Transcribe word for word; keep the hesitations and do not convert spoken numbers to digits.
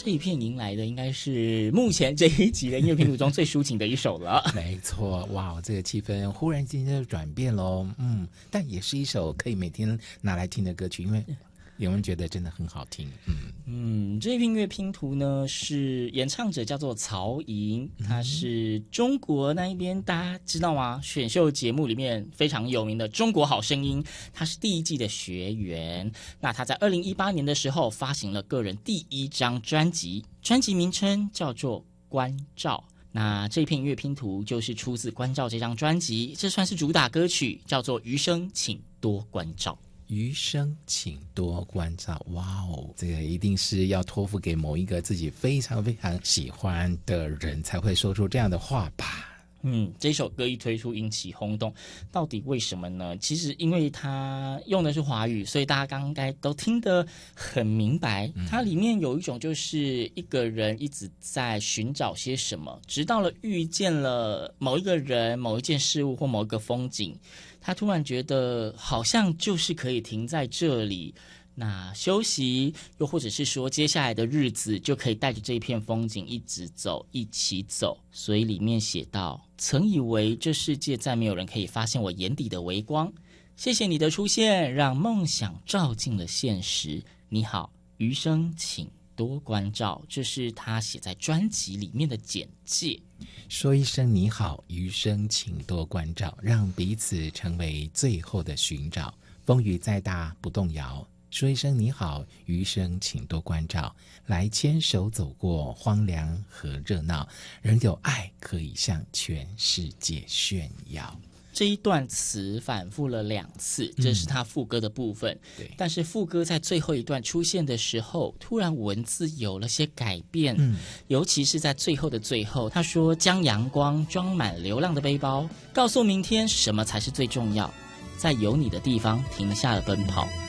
这一片迎来的应该是目前这一集的音乐拼图中最抒情的一首了。 没错，哇，这个气氛忽然间就转变喽。嗯，但也是一首可以每天拿来听的歌曲，因为有人觉得真的很好听。嗯嗯，这一片音乐拼图呢，是演唱者叫做曹莹，他是中国那一边大家知道吗？选秀节目里面非常有名的《中国好声音》，他是第一季的学员。那他在二零一八年的时候发行了个人第一张专辑，专辑名称叫做《关照》。那这片音乐拼图就是出自《关照》这张专辑，这算是主打歌曲，叫做《余生请多关照》。 余生请多关照，哇哦，这个一定是要托付给某一个自己非常非常喜欢的人才会说出这样的话吧。 嗯，这首歌一推出引起轰动，到底为什么呢？其实因为它用的是华语，所以大家刚刚应该都听得很明白。它里面有一种就是一个人一直在寻找些什么，直到了遇见了某一个人、某一件事物或某一个风景，他突然觉得好像就是可以停在这里。那休息，又或者是说接下来的日子就可以带着这一片风景一直走，一起走。所以里面写道，曾以为这世界再没有人可以发现我眼底的微光，谢谢你的出现，让梦想照进了现实。你好，余生请多关照，这是他写在专辑里面的简介。 说一声你好，余生请多关照，让彼此成为最后的寻找。风雨再大不动摇，说一声你好，余生请多关照，来牵手走过荒凉和热闹，仍有爱可以向全世界炫耀。 这一段词反复了两次，这是他副歌的部分、嗯、对，但是副歌在最后一段出现的时候，突然文字有了些改变、嗯、尤其是在最后的最后，他说将阳光装满流浪的背包，告诉明天什么才是最重要，在有你的地方停下了奔跑，